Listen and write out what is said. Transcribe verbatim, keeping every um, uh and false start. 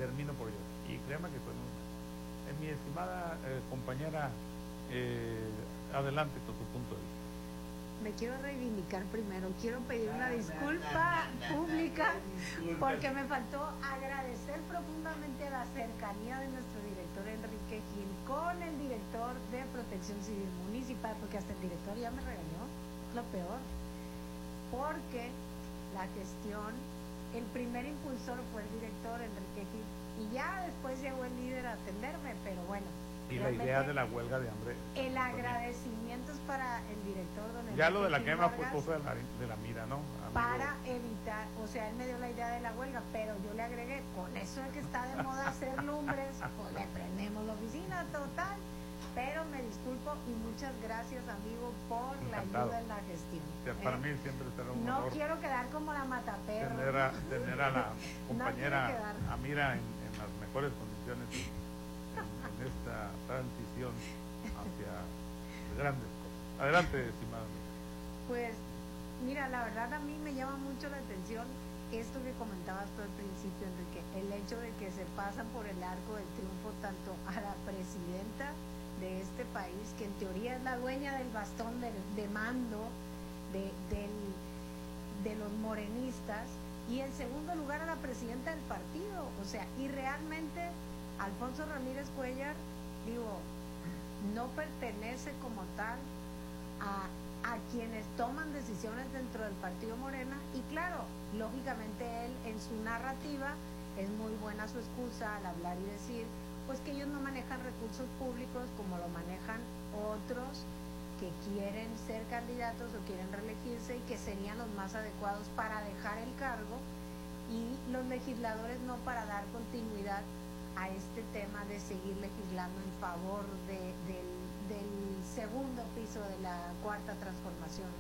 termino por ello. Y créame que pues, eh, mi estimada eh, compañera, eh, adelante con tu punto de vista. Me quiero reivindicar primero, quiero pedir una disculpa pública porque me faltó agradecer profundamente a la cercanía de nuestro director Enrique Gil con el director de Protección Civil Municipal, porque hasta el director ya me regañó, lo peor, porque la gestión, el primer impulsor fue el director Enrique Gil y ya después llegó el líder a atenderme, pero bueno. Y la idea de la huelga de hambre. El agradecimiento es para el director don Enrique Ya lo de la Gil quema Vargas, fue cosa de la, de la mira, ¿no? Amigo. Para evitar, o sea, él me dio la idea de la huelga, pero yo le agregué, con eso de que está de moda hacer lumbres, pues le prendemos la oficina, total. Pero me disculpo y muchas gracias, amigo, por Encantado. La ayuda en la gestión. Que para ¿eh? mí siempre será un No honor quiero quedar como la mataperro. tener a, tener a la compañera no quedar... Amira en, en las mejores condiciones en, en esta transición hacia grandes cosas. Adelante, estimada. Pues, mira, la verdad a mí me llama mucho la atención esto que comentabas tú al principio, Enrique, el hecho de que se pasan por el arco del triunfo tanto a la presidenta de este país, que en teoría es la dueña del bastón de, de mando de, del, de los morenistas, y en segundo lugar a la presidenta del partido. O sea, y realmente Alfonso Ramírez Cuéllar, digo, no pertenece como tal a, a quienes toman decisiones dentro del partido Morena, y claro, lógicamente él en su narrativa es muy buena su excusa al hablar y decir pues que ellos no manejan recursos públicos como lo manejan otros que quieren ser candidatos o quieren reelegirse y que serían los más adecuados para dejar el cargo, y los legisladores no, para dar continuidad a este tema de seguir legislando en favor de, del, del segundo piso de la cuarta transformación.